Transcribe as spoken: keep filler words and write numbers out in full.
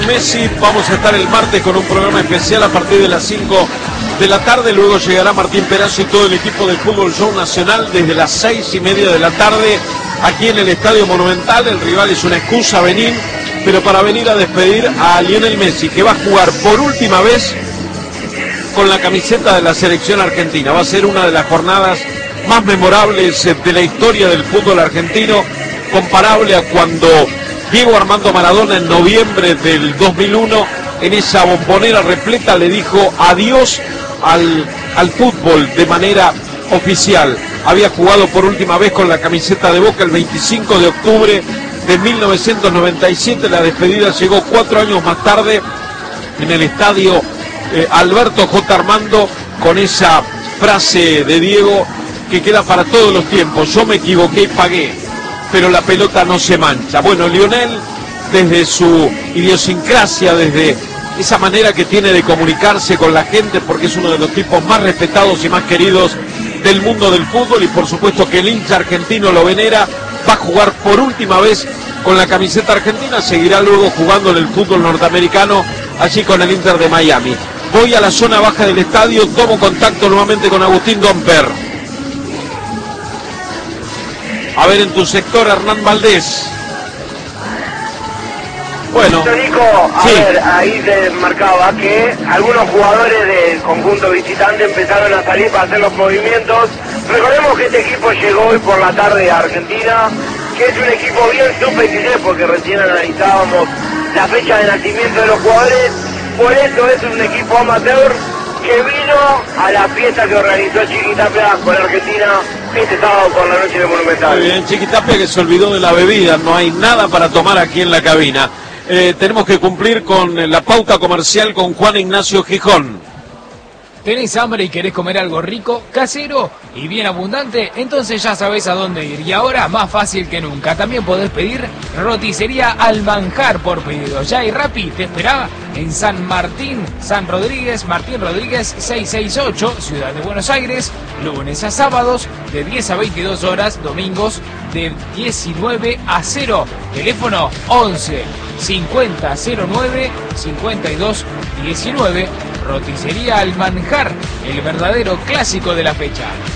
Messi. Vamos a estar el martes con un programa especial a partir de las cinco de la tarde. Luego llegará Martín Perazzo y todo el equipo del Fútbol Show Nacional desde las seis y media de la tarde aquí en el Estadio Monumental. El rival es una excusa a venir, pero para venir a despedir a Lionel Messi, que va a jugar por última vez con la camiseta de la selección argentina. Va a ser una de las jornadas más memorables de la historia del fútbol argentino, comparable a cuando Diego Armando Maradona en noviembre del dos mil uno en esa bombonera repleta le dijo adiós al, al fútbol de manera oficial. Había jugado por última vez con la camiseta de Boca el veinticinco de octubre de mil novecientos noventa y siete. La despedida llegó cuatro años más tarde en el estadio eh, Alberto J. Armando, con esa frase de Diego que queda para todos los tiempos: yo me equivoqué y pagué, pero la pelota no se mancha. Bueno, Lionel, desde su idiosincrasia, desde esa manera que tiene de comunicarse con la gente, porque es uno de los tipos más respetados y más queridos del mundo del fútbol, y por supuesto que el hincha argentino lo venera, va a jugar por última vez con la camiseta argentina. Seguirá luego jugando en el fútbol norteamericano, allí con el Inter de Miami. Voy a la zona baja del estadio, tomo contacto nuevamente con Agustín Domper. A ver, en tu sector, Hernán Valdés. Bueno, Nico, a sí. ver, ahí se marcaba que algunos jugadores del conjunto visitante empezaron a salir para hacer los movimientos. Recordemos que este equipo llegó hoy por la tarde a Argentina, que es un equipo bien sub veintitrés, porque recién analizábamos la fecha de nacimiento de los jugadores. Por eso es un equipo amateur que vino a la fiesta que organizó Chiquitapia con Argentina este sábado por la noche de Monumental. Muy bien, Chiquitapia, que se olvidó de la bebida, no hay nada para tomar aquí en la cabina. Eh, tenemos que cumplir con la pauta comercial con Juan Ignacio Gijón. ¿Tenés hambre y querés comer algo rico, casero y bien abundante? Entonces ya sabés a dónde ir. Y ahora más fácil que nunca. También podés pedir roticería Al Manjar por pedido. Ya y Rappi te esperaba en San Martín, San Rodríguez, Martín Rodríguez seiscientos sesenta y ocho, Ciudad de Buenos Aires, lunes a sábados de diez a veintidós horas, domingos de diecinueve a cero. Teléfono once cincuenta cero nueve cincuenta y dos diecinueve. Roticería Al Manjar, el verdadero clásico de la fecha.